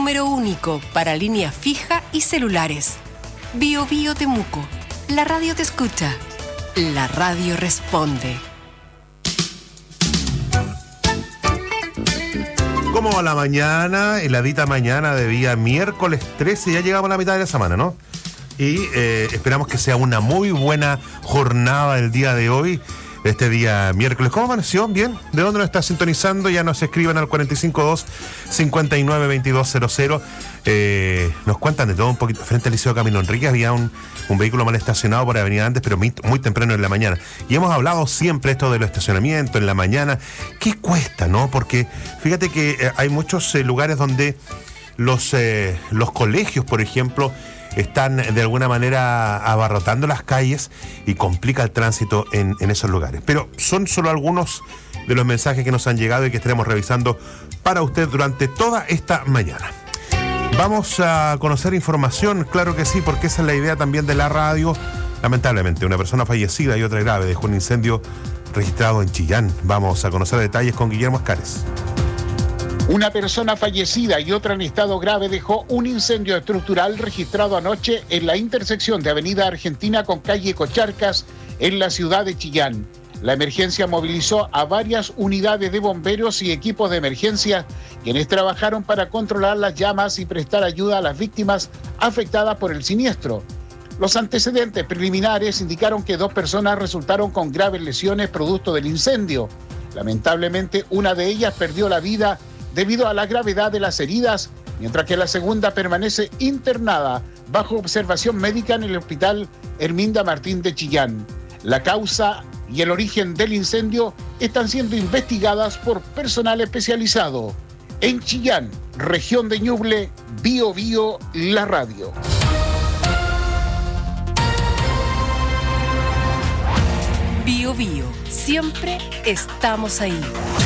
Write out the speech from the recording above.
número único para línea fija y celulares. Bio Bio Temuco. La radio te escucha. La radio responde. ¿Cómo va la mañana? Heladita mañana de día miércoles 13. Ya llegamos a la mitad de la semana, ¿no? Y esperamos que sea una muy buena jornada el día de hoy, este día miércoles. ¿Cómo amaneció? ¿Bien? ¿De dónde nos está sintonizando? Ya nos escriben al 452-592200. Nos cuentan de todo un poquito. Frente al Liceo Camilo Enrique había un vehículo mal estacionado por Avenida Andes, pero muy temprano en la mañana. Y hemos hablado siempre esto de los estacionamientos en la mañana. ¿Qué cuesta, no? Porque fíjate que hay muchos lugares donde los colegios, por ejemplo, están de alguna manera abarrotando las calles y complica el tránsito en esos lugares. Pero son solo algunos de los mensajes que nos han llegado y que estaremos revisando para usted durante toda esta mañana. Vamos a conocer información, claro que sí, porque esa es la idea también de la radio. Lamentablemente, una persona fallecida y otra grave dejó un incendio registrado en Chillán. Vamos a conocer detalles con Guillermo Escares. Una persona fallecida y otra en estado grave dejó un incendio estructural registrado anoche en la intersección de Avenida Argentina con calle Cocharcas en la ciudad de Chillán. La emergencia movilizó a varias unidades de bomberos y equipos de emergencia, quienes trabajaron para controlar las llamas y prestar ayuda a las víctimas afectadas por el siniestro. Los antecedentes preliminares indicaron que 2 personas resultaron con graves lesiones producto del incendio. Lamentablemente, una de ellas perdió la vida debido a la gravedad de las heridas, mientras que la segunda permanece internada bajo observación médica en el Hospital Herminda Martín de Chillán. La causa y el origen del incendio están siendo investigadas por personal especializado. En Chillán, región de Ñuble, Bio Bio, la radio. Bio Bio, siempre estamos ahí.